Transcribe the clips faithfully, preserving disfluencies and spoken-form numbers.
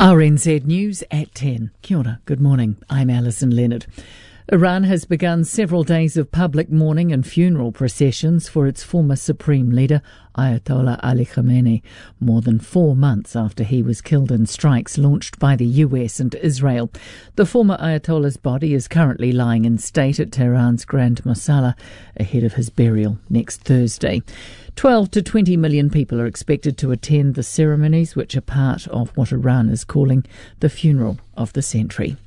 R N Z News at ten. Kia ora, good morning. I'm Alison Leonard. Iran has begun several days of public mourning and funeral processions for its former supreme leader, Ayatollah Ali Khamenei, more than four months after he was killed in strikes launched by the U S and Israel. The former Ayatollah's body is currently lying in state at Tehran's Grand Mosala ahead of his burial next Thursday. twelve to twenty million people are expected to attend the ceremonies, which are part of what Iran is calling the funeral of the century.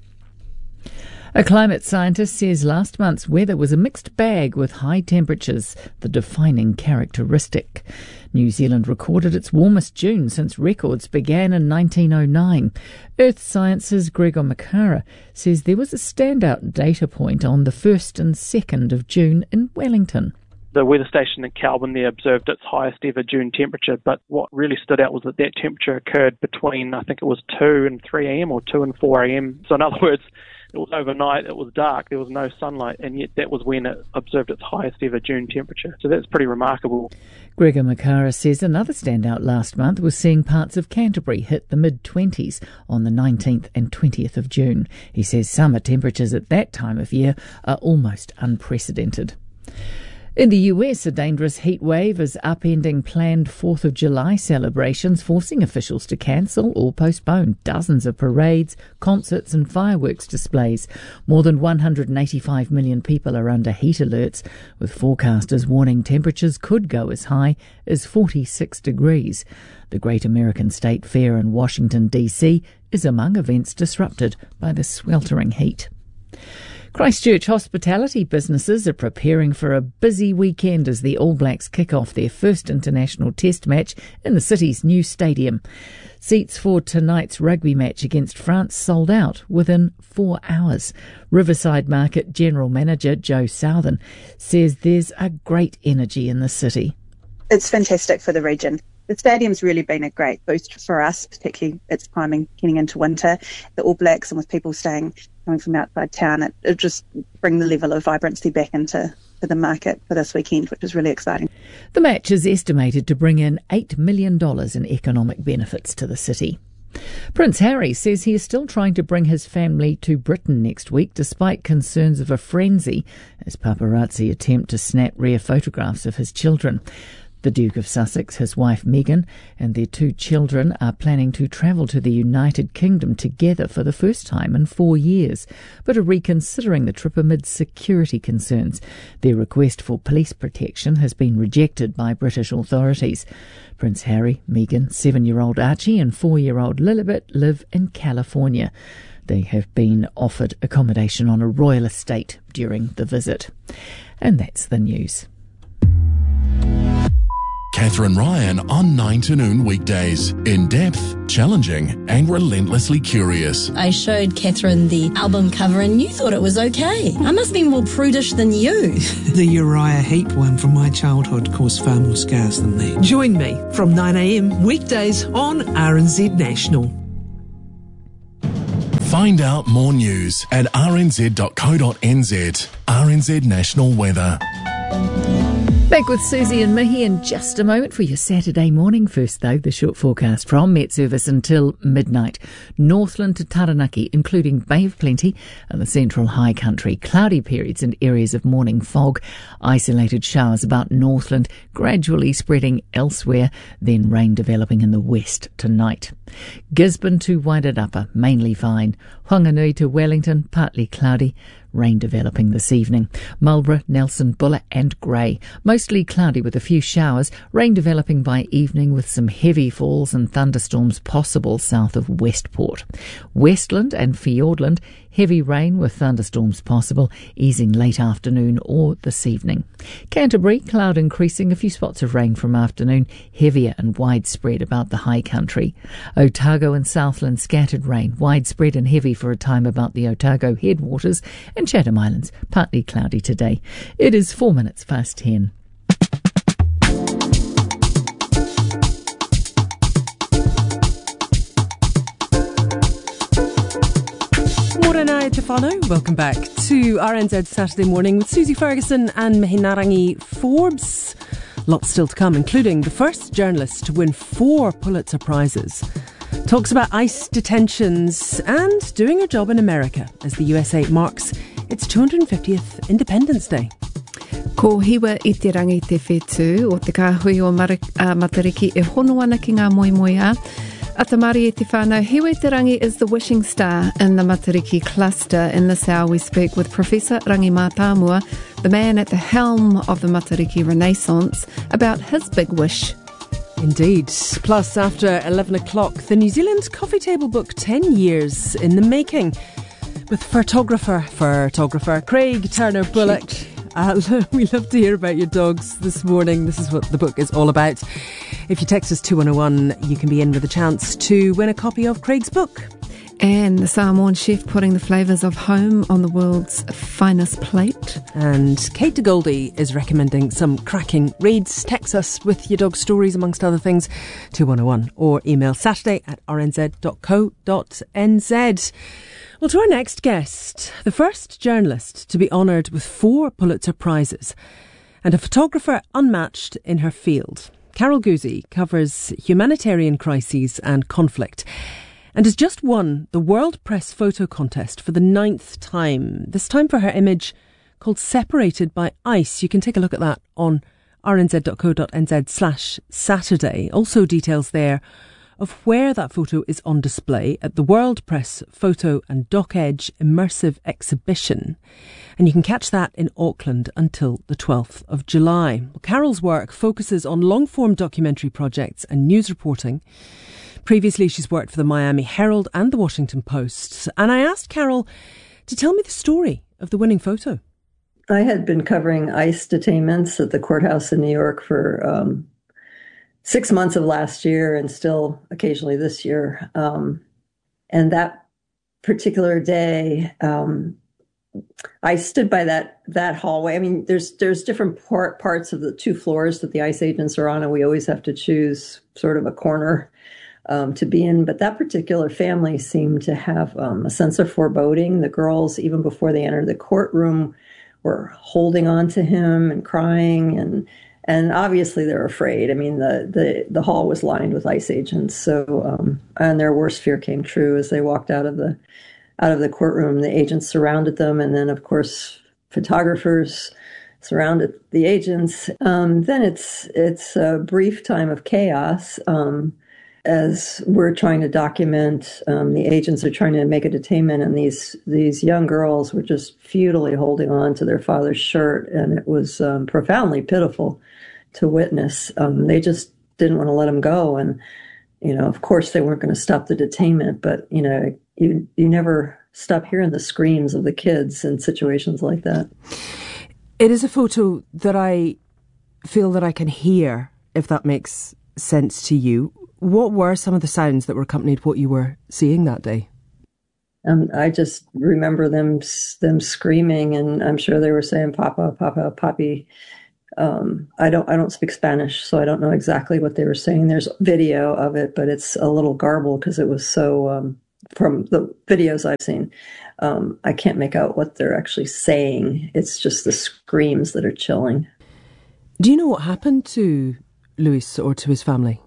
A climate scientist says last month's weather was a mixed bag with high temperatures, the defining characteristic. New Zealand recorded its warmest June since records began in nineteen oh nine. Earth Science's Gregor Makara says there was a standout data point on the first and second of June in Wellington. The weather station in Kelvin there observed its highest ever June temperature, but what really stood out was that that temperature occurred between, I think it was two and three a.m. or two and four a.m. So in other words, it was overnight, it was dark, there was no sunlight, and yet that was when it observed its highest ever June temperature. So that's pretty remarkable. Gregor Makara says another standout last month was seeing parts of Canterbury hit the mid-twenties on the nineteenth and twentieth of June. He says summer temperatures at that time of year are almost unprecedented. In the U S, a dangerous heat wave is upending planned fourth of July celebrations, forcing officials to cancel or postpone dozens of parades, concerts and fireworks displays. More than one hundred eighty-five million people are under heat alerts, with forecasters warning temperatures could go as high as forty-six degrees. The Great American State Fair in Washington, D C is among events disrupted by the sweltering heat. Christchurch hospitality businesses are preparing for a busy weekend as the All Blacks kick off their first international test match in the city's new stadium. Seats for tonight's rugby match against France sold out within four hours. Riverside Market General Manager Joe Southern says there's a great energy in the city. It's fantastic for the region. The stadium's really been a great boost for us, particularly its timing getting into winter. The All Blacks, and with people staying coming from outside town, it, it just bring the level of vibrancy back into to the market for this weekend, which is really exciting. The match is estimated to bring in eight million dollars in economic benefits to the city. Prince Harry says he is still trying to bring his family to Britain next week, despite concerns of a frenzy as paparazzi attempt to snap rare photographs of his children. The Duke of Sussex, his wife Meghan, and their two children are planning to travel to the United Kingdom together for the first time in four years, but are reconsidering the trip amid security concerns. Their request for police protection has been rejected by British authorities. Prince Harry, Meghan, seven-year-old Archie and four-year-old Lilibet live in California. They have been offered accommodation on a royal estate during the visit. And that's the news. Catherine Ryan on nine to noon weekdays. In-depth, challenging and relentlessly curious. I showed Catherine the album cover and you thought it was okay. I must be more prudish than you. The Uriah Heep one from my childhood caused far more scars than that. Join me from nine a.m. weekdays on R N Z National. Find out more news at r n z dot co dot n z. R N Z National Weather. Back with Susie and Mihi in just a moment for your Saturday morning. First, though, the short forecast from Met Service until midnight. Northland to Taranaki, including Bay of Plenty and the central high country. Cloudy periods and areas of morning fog. Isolated showers about Northland, gradually spreading elsewhere. Then rain developing in the west tonight. Gisborne to Wairarapa, mainly fine. Whanganui to Wellington, partly cloudy. Rain developing this evening. Marlborough, Nelson, Buller and Grey. Mostly cloudy with a few showers. Rain developing by evening with some heavy falls and thunderstorms possible south of Westport. Westland and Fiordland, heavy rain with thunderstorms possible, easing late afternoon or this evening. Canterbury, cloud increasing, a few spots of rain from afternoon, heavier and widespread about the high country. Otago and Southland, scattered rain, widespread and heavy for a time about the Otago headwaters, and Chatham Islands, partly cloudy today. It is four minutes past ten. Morena te whānau. Welcome back to R N Z Saturday Morning with Susie Ferguson and Mihi Narangi Forbes. Lots still to come, including the first journalist to win four Pulitzer Prizes. talks about ICE detentions and doing her job in America as the U S A marks its two hundred fiftieth Independence Day. Ko hiwa I te rangi te whetū o te kāhui o Mara, uh, Matariki e hono ana ki ngā moimoia. A te mari e te whānau, hiwa te rangi is the wishing star in the Matariki cluster. In this hour we speak with Professor Rangi Mātāmua, the man at the helm of the Matariki Renaissance, about his big wish. Indeed. Plus, after eleven o'clock, the New Zealand Coffee Table book ten years in the making with photographer, photographer Craig Turner-Bullock. Uh, we love to hear about your dogs this morning. This is what the book is all about. If you text us two one oh one, you can be in with a chance to win a copy of Craig's book. And the Samoan chef putting the flavours of home on the world's finest plate. And Kate de Goldie is recommending some cracking reads. Text us with your dog stories, amongst other things, two one oh one, or email saturday at r n z dot co dot n z. Well, to our next guest, the first journalist to be honoured with four Pulitzer Prizes and a photographer unmatched in her field. Carol Guzzi covers humanitarian crises and conflict and has just won the World Press Photo Contest for the ninth time, this time for her image called Separated by Ice. You can take a look at that on r n z dot co dot n z slash Saturday. Also details there of where that photo is on display at the World Press Photo and Dock Edge Immersive Exhibition. And you can catch that in Auckland until the twelfth of July. Well, Carol's work focuses on long-form documentary projects and news reporting. Previously, she's worked for the Miami Herald and the Washington Post. And I asked Carol to tell me the story of the winning photo. I had been covering ICE detainments at the courthouse in New York for um, six months of last year and still occasionally this year. Um, and that particular day, um, I stood by that that hallway. I mean, there's there's different part, parts of the two floors that the ICE agents are on, and we always have to choose sort of a corner um, to be in. But that particular family seemed to have um, a sense of foreboding. The girls, even before they entered the courtroom, were holding on to him and crying, and and obviously they're afraid. I mean, the the, the hall was lined with ICE agents, so um, and their worst fear came true as they walked out of the out of the courtroom. The agents surrounded them, and then, of course, photographers surrounded the agents. Um, then it's it's a brief time of chaos um, as we're trying to document. Um, the agents are trying to make a detainment, and these these young girls were just futilely holding on to their father's shirt, and it was um, profoundly pitiful to witness. Um, they just didn't want to let him go, and you know, of course, they weren't going to stop the detainment, but you know, you you never stop hearing the screams of the kids in situations like that. It is a photo that I feel that I can hear, if that makes sense to you. What were some of the sounds that were accompanied what you were seeing that day? Um, I just remember them them screaming, and I'm sure they were saying "Papa, Papa, Papi." Um, I don't I don't speak Spanish, so I don't know exactly what they were saying. There's video of it, but it's a little garbled because it was so. Um, from the videos I've seen, um, I can't make out what they're actually saying. It's just the screams that are chilling. Do you know what happened to Luis or to his family?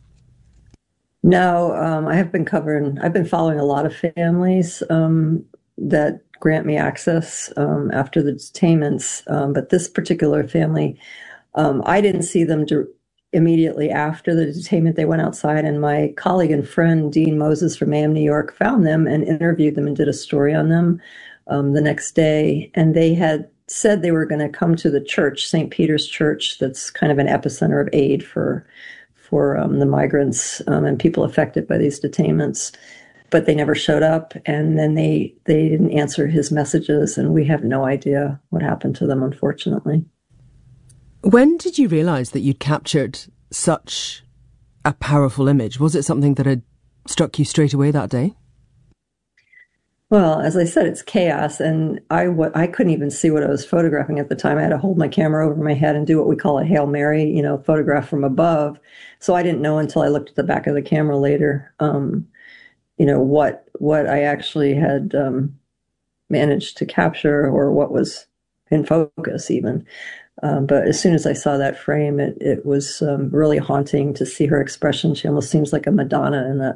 No, um, I have been covering, I've been following a lot of families um, that grant me access um, after the detainments. Um, but this particular family, um, I didn't see them do- immediately after the detainment. They went outside, and my colleague and friend, Dean Moses from A M New York, found them and interviewed them and did a story on them um, the next day. And they had said they were going to come to the church, Saint Peter's Church, that's kind of an epicenter of aid for for um, the migrants um, and people affected by these detainments. But they never showed up, and then they, they didn't answer his messages, and we have no idea what happened to them, unfortunately. When did you realise that you'd captured such a powerful image? Was it something that had struck you straight away that day? Well, as I said, it's chaos, and I, what, I couldn't even see what I was photographing at the time. I had to hold my camera over my head and do what we call a Hail Mary, you know, photograph from above. So I didn't know until I looked at the back of the camera later, um, you know, what what I actually had um, managed to capture or what was in focus even. Um, but as soon as I saw that frame, it, it was um, really haunting to see her expression. She almost seems like a Madonna in that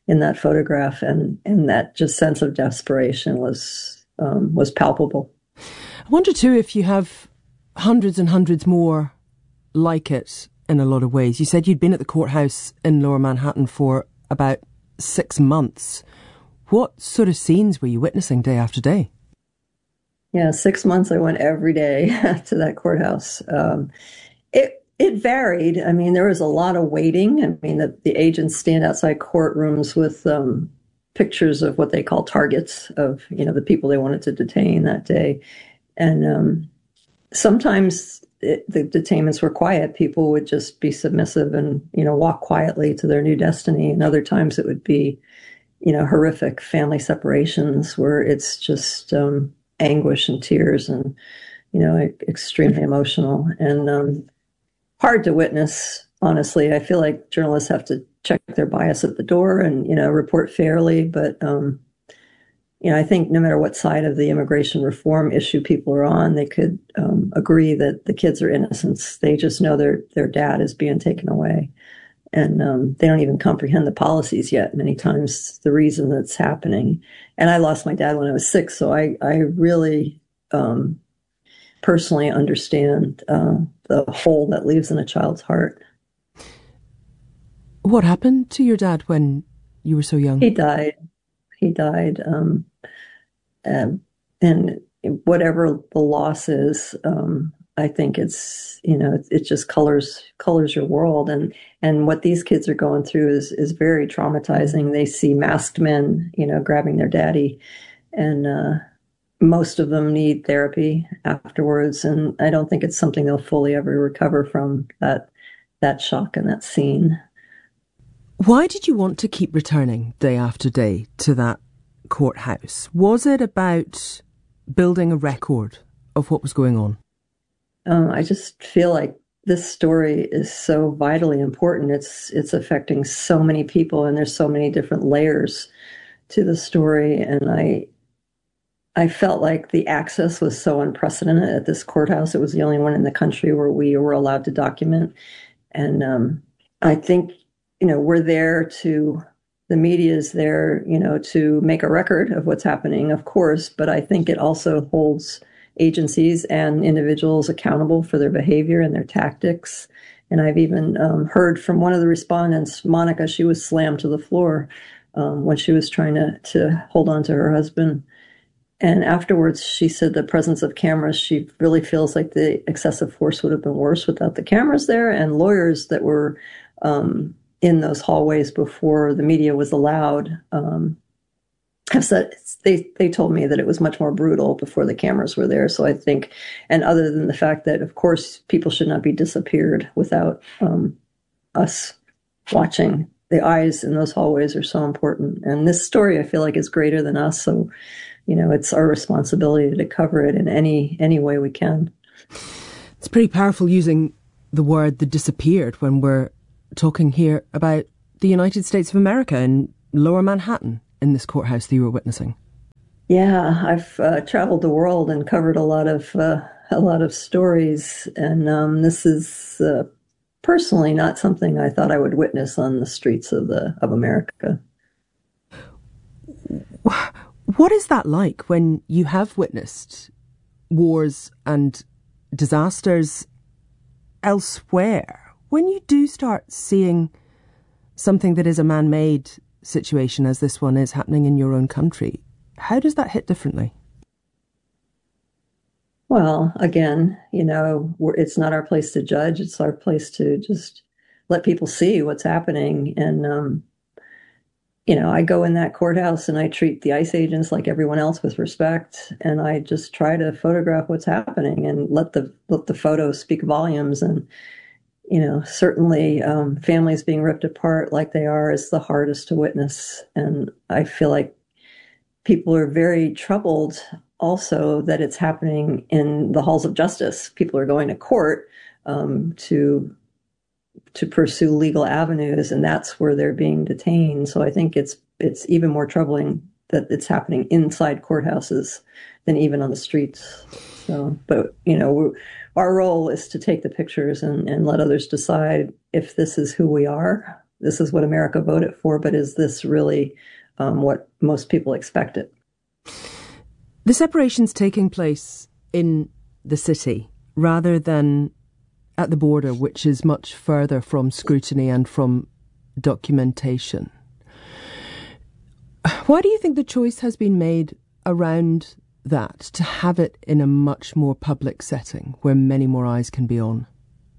in that photograph, and, and that just sense of desperation was um, was palpable. I wonder too if you have hundreds and hundreds more like it in a lot of ways. You said you'd been at the courthouse in Lower Manhattan for about six months. What sort of scenes were you witnessing day after day? Yeah, six months I went every day to that courthouse. Um, it it varied. I mean, there was a lot of waiting. I mean, the, the agents stand outside courtrooms with um, pictures of what they call targets of, you know, the people they wanted to detain that day. And um, sometimes it, the detainments were quiet. People would just be submissive and, you know, walk quietly to their new destiny. And other times it would be, you know, horrific family separations where it's just um, anguish and tears and, you know, extremely emotional and um, hard to witness, honestly. I feel like journalists have to check their bias at the door and, you know, report fairly. But, um, you know, I think no matter what side of the immigration reform issue people are on, they could um, agree that the kids are innocents. They just know their, their dad is being taken away. And um, they don't even comprehend the policies yet, many times, the reason that's happening. And I lost my dad when I was six, so I, I really um, personally understand uh, the hole that leaves in a child's heart. What happened to your dad when you were so young? He died. He died. Um, and, and whatever the loss is, um, I think it's, you know, it, it just colors colors your world. And, and what these kids are going through is, is very traumatizing. They see masked men, you know, grabbing their daddy. And uh, most of them need therapy afterwards. And I don't think it's something they'll fully ever recover from, that that shock and that scene. Why did you want to keep returning day after day to that courthouse? Was it about building a record of what was going on? Um, I just feel like this story is so vitally important. It's it's affecting so many people, and there's so many different layers to the story. And I I felt like the access was so unprecedented at this courthouse. It was the only one in the country where we were allowed to document. And um, I think, you know, we're there to, the media is there, you know, to make a record of what's happening, of course, but I think it also holds agencies and individuals accountable for their behavior and their tactics. And I've even um, heard from one of the respondents, Monica, she was slammed to the floor um, when she was trying to, to hold on to her husband. And afterwards, she said the presence of cameras, she really feels like the excessive force would have been worse without the cameras there. And lawyers that were um, in those hallways before the media was allowed um, have said, they, they told me that it was much more brutal before the cameras were there. So I think, and other than the fact that, of course, people should not be disappeared without um, us watching, the eyes in those hallways are so important. And this story, I feel like, is greater than us. So, you know, it's our responsibility to cover it in any, any way we can. It's pretty powerful using the word "the disappeared" when we're talking here about the United States of America in Lower Manhattan, in this courthouse that you were witnessing. Yeah, I've uh, traveled the world and covered a lot of uh, a lot of stories, and um, this is uh, personally not something I thought I would witness on the streets of the of America. What is that like when you have witnessed wars and disasters elsewhere? When you do start seeing something that is a man-made situation, as this one is happening in your own country, how does that hit differently? Well, again, you know, we're, it's not our place to judge. It's our place to just let people see what's happening. And, um, you know, I go in that courthouse and I treat the ICE agents like everyone else with respect. And I just try to photograph what's happening and let the, let the photos speak volumes. And, you know, certainly um, families being ripped apart like they are is the hardest to witness. And I feel like people are very troubled also that it's happening in the halls of justice. People are going to court um, to to pursue legal avenues, and that's where they're being detained. So I think it's it's even more troubling that it's happening inside courthouses than even on the streets. So, but, you know, we're, our role is to take the pictures and, and let others decide if this is who we are this is what America voted for, but is this really um, what most people expected? The separation's taking place in the city rather than at the border, which is much further from scrutiny and from documentation. Why do you think the choice has been made around that, to have it in a much more public setting where many more eyes can be on?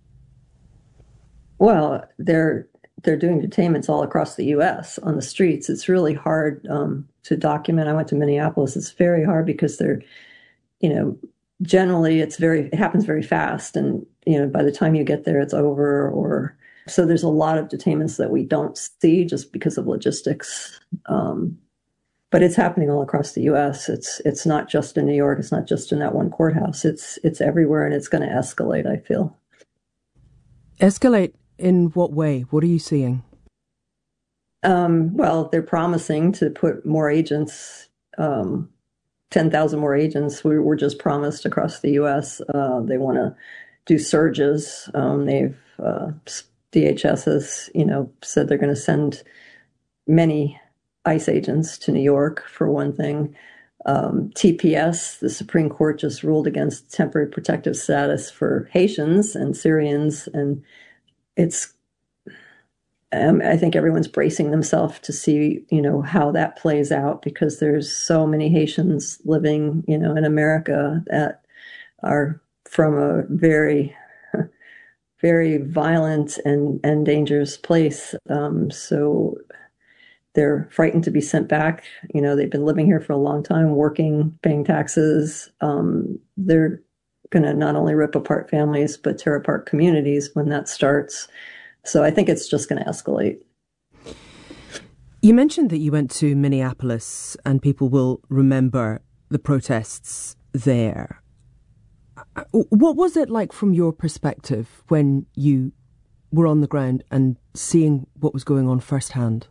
Well, they're they're doing detainments all across the U S on the streets. It's really hard um, to document. I went to Minneapolis. It's very hard because they're, you know, generally it's very, it happens very fast. And, you know, by the time you get there, it's over. Or so there's a lot of detainments that we don't see just because of logistics. Um, but it's happening all across the U S. It's it's not just in New York. It's not just in that one courthouse. It's it's everywhere, and it's going to escalate, I feel. Escalate in what way? What are you seeing? Um, well, they're promising to put more agents, um, ten thousand more agents. We were just promised across the U S. Uh, they want to do surges. Um, they've uh, D H S has, you know, said they're going to send many ICE agents to New York, for one thing. Um, T P S, the Supreme Court just ruled against temporary protective status for Haitians and Syrians, and it's, um, I think everyone's bracing themselves to see, you know, how that plays out, because there's so many Haitians living, you know, in America that are from a very, very violent and, and dangerous place. Um, so they're frightened to be sent back. You know, they've been living here for a long time, working, paying taxes. Um, they're going to not only rip apart families, but tear apart communities when that starts. So I think it's just going to escalate. You mentioned that you went to Minneapolis, and people will remember the protests there. What was it like from your perspective when you were on the ground and seeing what was going on firsthand?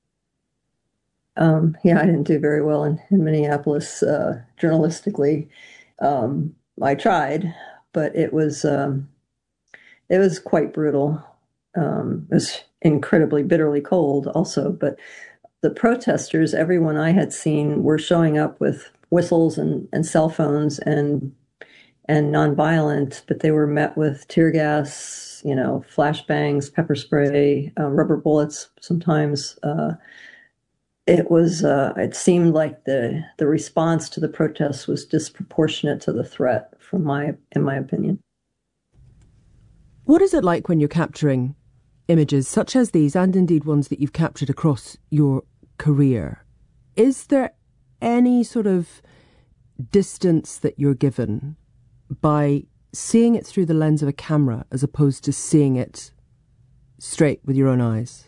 Um, yeah, I didn't do very well in, in Minneapolis uh, journalistically. Um, I tried, but it was um, it was quite brutal. Um, it was incredibly bitterly cold also. But the protesters, everyone I had seen, were showing up with whistles and, and cell phones and and nonviolent, but they were met with tear gas, you know, flashbangs, pepper spray, uh, rubber bullets sometimes. Uh, it was, uh, it seemed like the, the response to the protests was disproportionate to the threat, from my, in my opinion. What is it like when you're capturing images such as these, and indeed ones that you've captured across your career? Is there any sort of distance that you're given by seeing it through the lens of a camera as opposed to seeing it straight with your own eyes?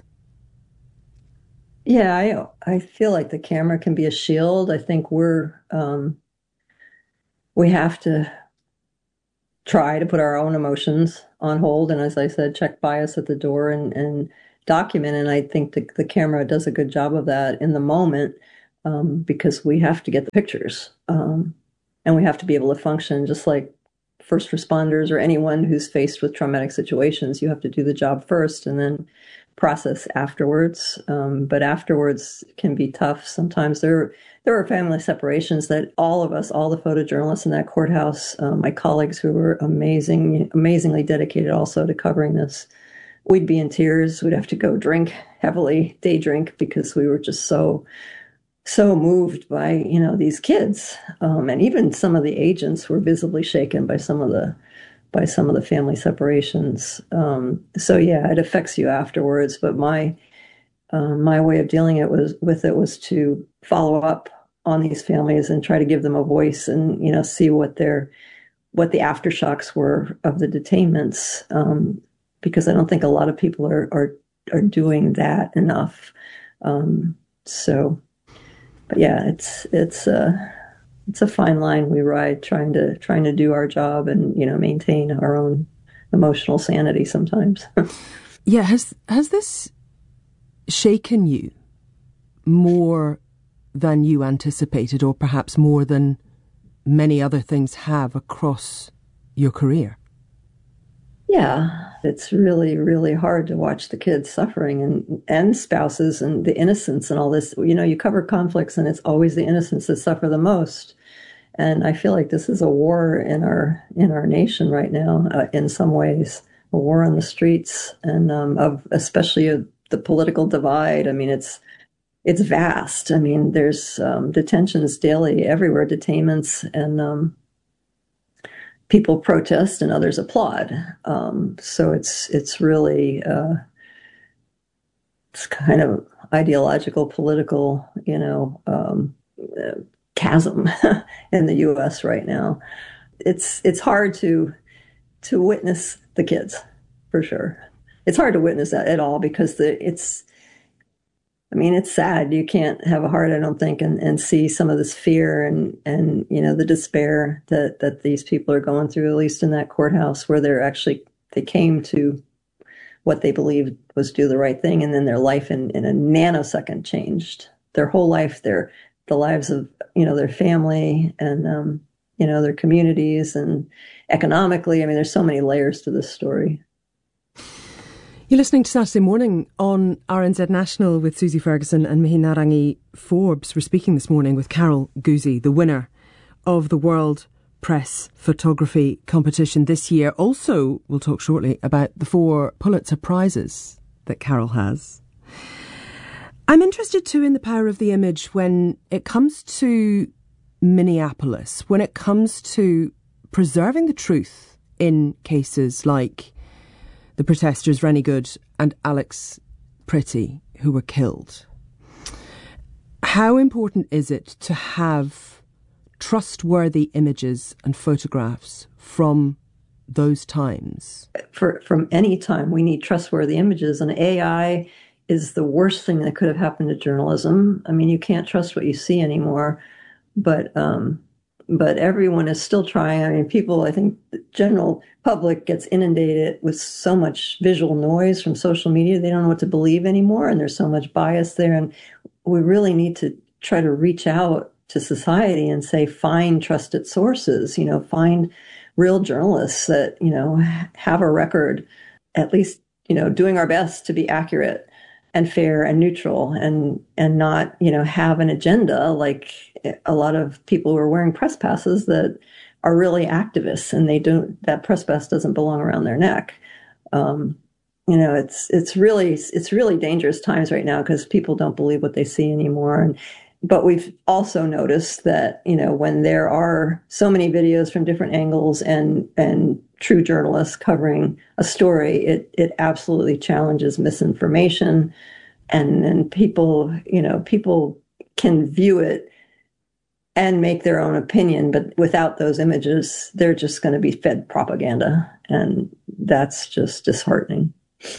Yeah, I I feel like the camera can be a shield. I think we're um, we have to try to put our own emotions on hold, and as I said, check bias at the door and, and document. And I think the, the camera does a good job of that in the moment, um, because we have to get the pictures, um, and we have to be able to function just like first responders or anyone who's faced with traumatic situations. You have to do the job first and then process afterwards. Um, but afterwards can be tough. Sometimes there, there were family separations that all of us, all the photojournalists in that courthouse, um, my colleagues who were amazing, amazingly dedicated also to covering this, we'd be in tears. We'd have to go drink heavily, day drink, because we were just so, so moved by, you know, these kids. Um, and even some of the agents were visibly shaken by some of the by some of the family separations. Um, so yeah, it affects you afterwards. But my um, my way of dealing it was with it was to follow up on these families and try to give them a voice, and you know, see what their what the aftershocks were of the detainments. Um, because I don't think a lot of people are are are doing that enough. Um, so, but yeah, it's it's. Uh, It's a fine line we ride, trying to trying to do our job and, you know, maintain our own emotional sanity sometimes. Yeah, has has this shaken you more than you anticipated, or perhaps more than many other things have across your career? Yeah, it's really, really hard to watch the kids suffering and, and spouses and the innocents and all this. You know, you cover conflicts and it's always the innocents that suffer the most. And I feel like this is a war in our in our nation right now, uh, in some ways, a war on the streets, and um, of especially uh, the political divide. I mean, it's it's vast. I mean, there's um, detentions daily everywhere, detainments, and um, people protest and others applaud. Um, so it's it's really uh, it's kind of ideological, political, you know. Um, uh, chasm in the U S right now. It's it's hard to to witness the kids, for sure. It's hard to witness that at all because the it's I mean, it's sad. You can't have a heart, I don't think, and, and see some of this fear and, and you know, the despair that, that these people are going through, at least in that courthouse where they're actually they came to what they believed was do the right thing, and then their life in, in a nanosecond changed. Their whole life, their the lives of, you know, their family and, um, you know, their communities and economically. I mean, there's so many layers to this story. You're listening to Saturday Morning on R N Z National with Susie Ferguson and Mihi Narangi Forbes. We're speaking this morning with Carol Guzzi, the winner of the World Press Photography Competition this year. Also, we'll talk shortly about the four Pulitzer Prizes that Carol has. I'm interested too in the power of the image when it comes to Minneapolis, when it comes to preserving the truth in cases like the protesters Rennie Good and Alex Pretty, who were killed. How important is it to have trustworthy images and photographs from those times? For, from any time, we need trustworthy images, and A I is the worst thing that could have happened to journalism. I mean, you can't trust what you see anymore, but um, but everyone is still trying. I mean, people, I think the general public gets inundated with so much visual noise from social media. They don't know what to believe anymore, and there's so much bias there. And we really need to try to reach out to society and say, find trusted sources, you know, find real journalists that, you know, have a record, at least, you know, doing our best to be accurate and fair and neutral, and and not, you know, have an agenda like a lot of people who are wearing press passes that are really activists, and they don't, that press pass doesn't belong around their neck. Um, you know, it's it's really it's really dangerous times right now because people don't believe what they see anymore. And but we've also noticed that, you know, when there are so many videos from different angles and and true journalists covering a story, it it absolutely challenges misinformation, and and people, you know, people can view it and make their own opinion, but without those images, they're just going to be fed propaganda, and that's just disheartening.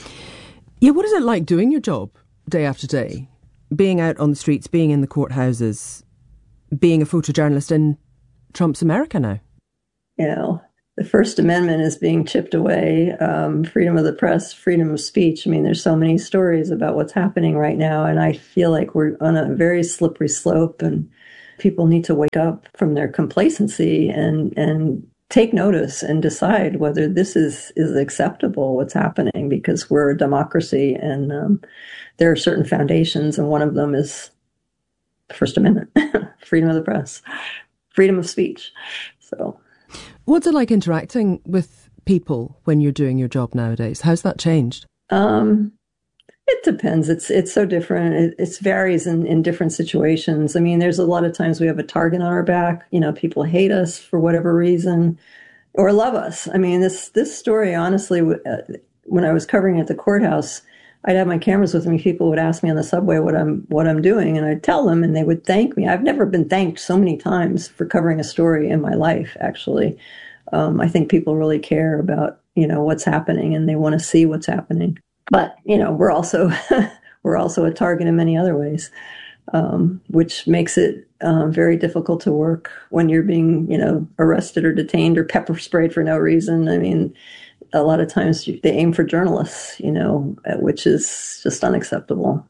Yeah, what is it like doing your job day after day? Being out on the streets, being in the courthouses, being a photojournalist in Trump's America now? You know, the First Amendment is being chipped away, um, freedom of the press, freedom of speech. I mean, there's so many stories about what's happening right now, and I feel like we're on a very slippery slope, and people need to wake up from their complacency and, and take notice and decide whether this is, is acceptable, what's happening, because we're a democracy, and um, there are certain foundations, and one of them is the First Amendment, freedom of the press, freedom of speech. So, what's it like interacting with people when you're doing your job nowadays? How's that changed? Um, it depends. It's it's so different. It it's varies in, in different situations. I mean, there's a lot of times we have a target on our back. You know, people hate us for whatever reason, or love us. I mean, this this story, honestly, uh, when I was covering at the courthouse, I'd have my cameras with me. People would ask me on the subway what I'm what I'm doing, and I'd tell them, and they would thank me. I've never been thanked so many times for covering a story in my life. Actually, um, I think people really care about, you know, what's happening, and they want to see what's happening. But, you know, we're also we're also a target in many other ways, um, which makes it uh, very difficult to work when you're being, you know, arrested or detained or pepper sprayed for no reason. I mean, a lot of times they aim for journalists, you know, which is just unacceptable.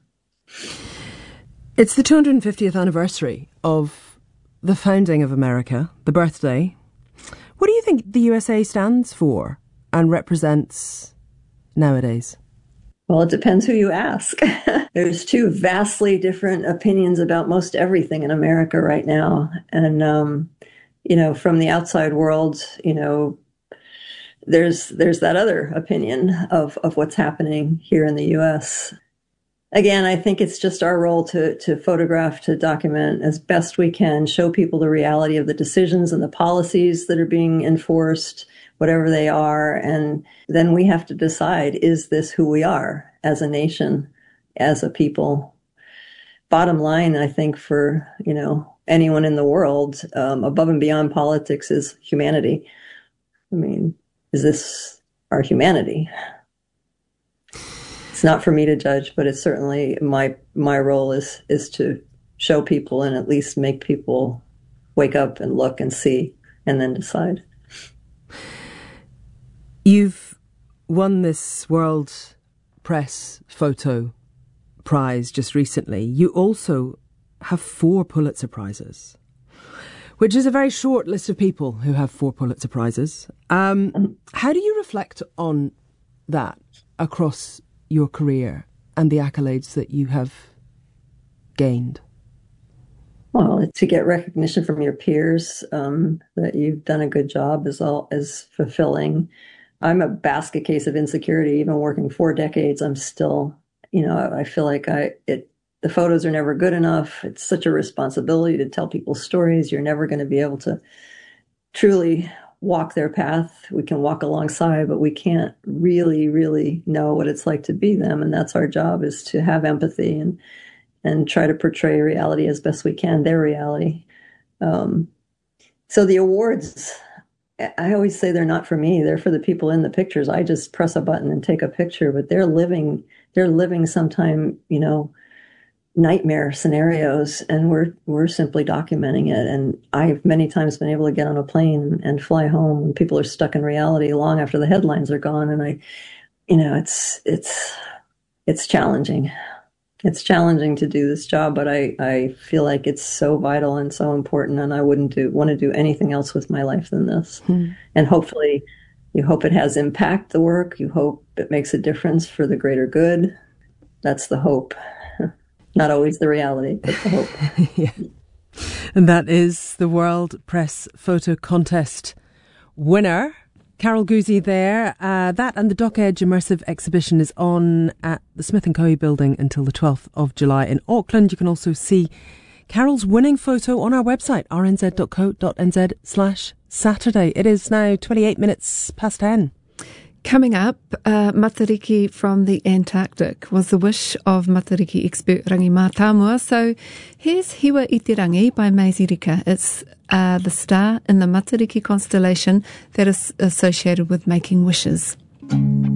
It's the two hundred fiftieth anniversary of the founding of America, the birthday. What do you think the U S A stands for and represents nowadays? Well, it depends who you ask. There's two vastly different opinions about most everything in America right now. And, um, you know, from the outside world, you know, there's there's that other opinion of, of what's happening here in the U S. Again, I think it's just our role to to photograph, to document as best we can, show people the reality of the decisions and the policies that are being enforced, whatever they are. And then we have to decide, is this who we are as a nation, as a people? Bottom line, I think, for, you know, anyone in the world, um, above and beyond politics, is humanity. I mean, is this our humanity? It's not for me to judge, but it's certainly my my role is is to show people and at least make people wake up and look and see and then decide. You've won this World Press Photo Prize just recently. You also have four Pulitzer Prizes, which is a very short list of people who have four Pulitzer Prizes. Um, how do you reflect on that across your career and the accolades that you have gained? Well, to get recognition from your peers um, that you've done a good job is all is fulfilling. I'm a basket case of insecurity. Even working four decades, I'm still, you know, I feel like I it. The photos are never good enough. It's such a responsibility to tell people stories. You're never going to be able to truly walk their path. We can walk alongside, but we can't really, really know what it's like to be them. And that's our job, is to have empathy and and try to portray reality as best we can, their reality. Um, so the awards, I always say they're not for me. They're for the people in the pictures. I just press a button and take a picture, but they're living, they're living sometime, you know, nightmare scenarios, and we're we're simply documenting it. And I've many times been able to get on a plane and fly home when people are stuck in reality long after the headlines are gone. And I, you know, it's it's it's challenging. It's challenging to do this job, but I, I feel like it's so vital and so important, and I wouldn't do want to do anything else with my life than this. Hmm. And hopefully, you hope it has impact, the work. You hope it makes a difference for the greater good. That's the hope. Not always the reality, but the hope. Yeah. And that is the World Press Photo Contest winner, Carol Guzzi there. Uh, that and the Dock Edge Immersive Exhibition is on at the Smith and Coe building until the twelfth of July in Auckland. You can also see Carol's winning photo on our website, rnz.co.nz slash Saturday. It is now twenty-eight minutes past ten. Coming up, uh, Matariki from the Antarctic was the wish of Matariki expert Rangi Mātāmua. So here's Hiwa i Te Rangi by Maisie Rika. It's uh, the star in the Matariki constellation that is associated with making wishes.